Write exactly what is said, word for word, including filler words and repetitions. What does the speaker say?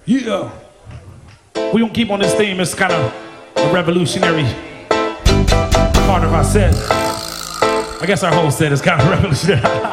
Yeah. We gonna keep on this theme. It's kind of a revolutionary part of our set. I guess our whole set is kind of revolutionary.